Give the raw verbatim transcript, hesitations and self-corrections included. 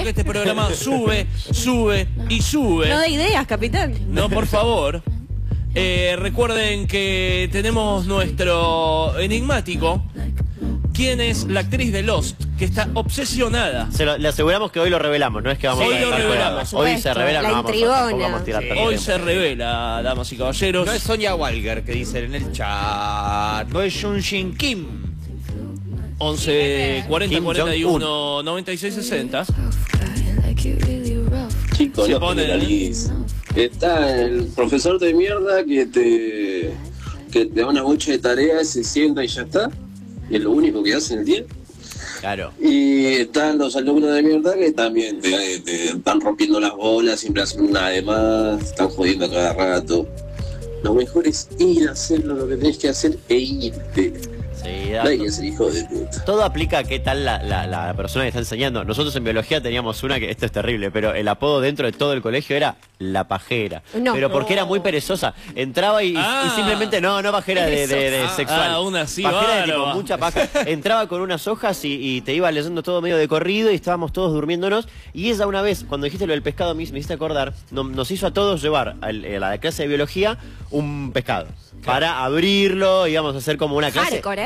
que este programa sube, sube y sube. No de ideas, capitán. No, por favor. Eh, recuerden que tenemos nuestro enigmático. ¿Quién es la actriz de Lost? Que está obsesionada. Se lo, le aseguramos que hoy lo revelamos, no es que vamos Sí, a hoy lo estar revelamos. fuera. Hoy se revela, La no vamos a, intrigona. tampoco vamos a tirar tanto Hoy tiempo. se revela, damas y caballeros. No es Sonia Walger, que dicen en el chat. No es Jun Shin Kim. once cuarenta Kim cuarenta y uno Jong-un. noventa y seis sesenta. Chicos, Se no pone- generaliz. Está el profesor de mierda que te, que te da una bocha de tareas, se sienta y ya está. Y es lo único que hace en el día. Claro. Y están los alumnos de mierda que también te, te están rompiendo las bolas, siempre hacen una de más, están jodiendo a cada rato. Lo mejor es ir a hacerlo, lo que tenés que hacer e irte. Sí, No hay que ser hijo de puta. todo aplica a qué tal la, la, la persona que está enseñando. Nosotros en biología teníamos una que, esto es terrible, pero el apodo dentro de todo el colegio era la pajera. No. Pero porque era muy perezosa. Entraba y, Ah. y simplemente, no, no pajera de, de, de Ah, sexual. ah, una así, pajera de tipo bárbara. mucha paja. Entraba con unas hojas y, y te iba leyendo todo medio de corrido y estábamos todos durmiéndonos. Y ella una vez, cuando dijiste lo del pescado, me, me hiciste acordar, no- nos hizo a todos llevar al- a la clase de biología un pescado. Para abrirlo, íbamos a hacer como una clase. Hardcore, ¿eh?